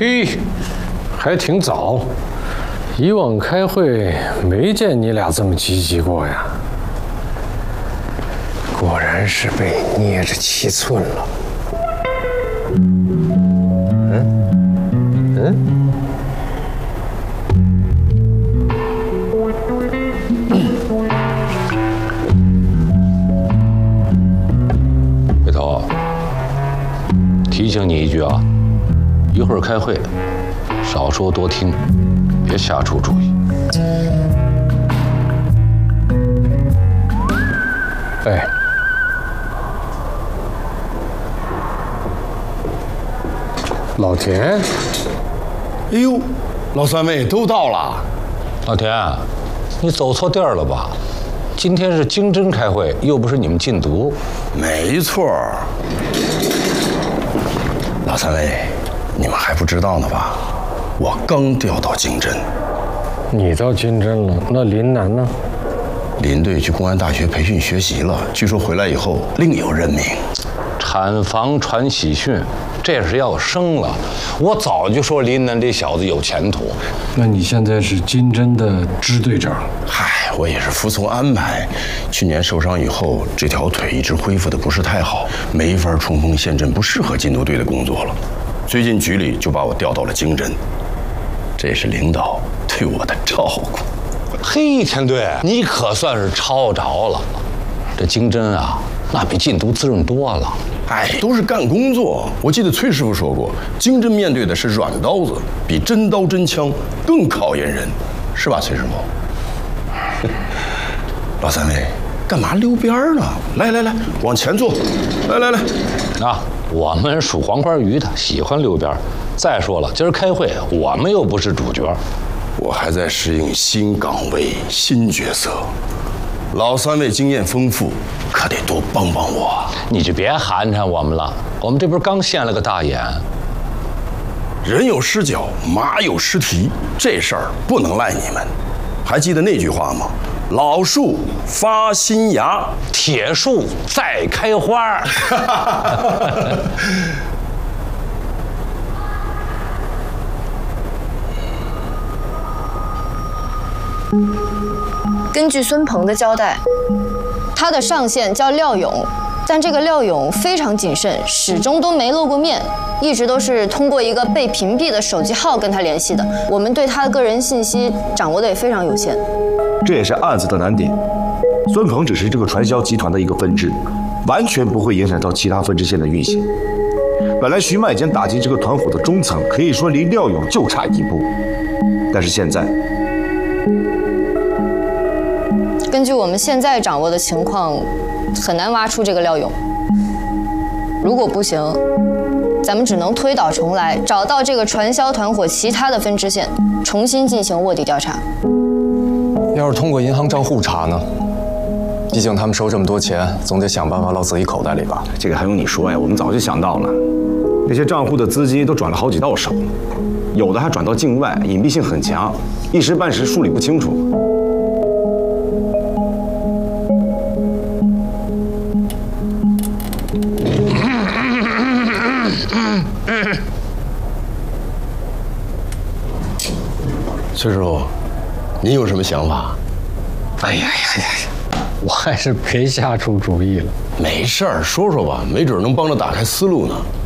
嘿，还挺早。以往开会没见你俩这么积极过呀。果然是被捏着七寸了。 回头，提醒你一句啊，一会儿开会，少说多听，别瞎出主意。 哎，老田， 哎呦，老三位都到了。 老田，你走错地儿了吧？今天是经侦开会，又不是你们禁毒。 没错。老三位，你们还不知道呢吧？我刚调到经侦。 你到经侦了，那林楠呢？ 林队去公安大学培训学习了，据说回来以后另有任命。 产房传喜讯，这是要升了。我早就说林楠这小子有前途。 那你现在是经侦的支队长？ 嗨，我也是服从安排。去年受伤以后，这条腿一直恢复的不是太好，没法冲锋陷阵，不适合禁毒队的工作了。最近局里就把我调到了经侦，这也是领导对我的照顾。 嘿，田队，你可算是抄着了。这经侦啊，那比禁毒滋润多了。 哎，都是干工作。我记得崔师傅说过，经侦面对的是软刀子，比真刀真枪更考验人，是吧，崔师傅？老三位，干嘛溜边呢？来来来，往前坐。来来来， 啊，我们属黄花鱼的，喜欢溜边。再说了，今儿开会，我们又不是主角。 我还在适应新岗位、新角色。老三位经验丰富，可得多帮帮我。 你就别寒碜我们了，我们这不是刚现了个大眼。 人有失脚，马有失蹄，这事儿不能赖你们。还记得那句话吗？老树发新芽， 铁树再开花。 根据孙鹏的交代，他的上线叫廖勇，但这个廖勇非常谨慎，始终都没露过面，一直都是通过一个被屏蔽的手机号跟他联系的。我们对他的个人信息掌握的也非常有限。 这也是案子的难点。孙鹏只是这个传销集团的一个分支，完全不会影响到其他分支线的运行。本来徐迈将打击这个团伙的中层，可以说离廖勇就差一步，但是现在。 根据我们现在掌握的情况，很难挖出这个廖勇。如果不行，咱们只能推倒重来，找到这个传销团伙其他的分支线，重新进行卧底调查。 要是通过银行账户查呢？毕竟他们收这么多钱，总得想办法落自己口袋里吧。 这个还用你说呀？我们早就想到了，那些账户的资金都转了好几到手，有的还转到境外，隐蔽性很强，一时半时梳理不清楚。 崔师傅，您有什么想法？ 哎呀，我还是别瞎出主意了。 没事儿，说说吧，没准能帮着打开思路呢。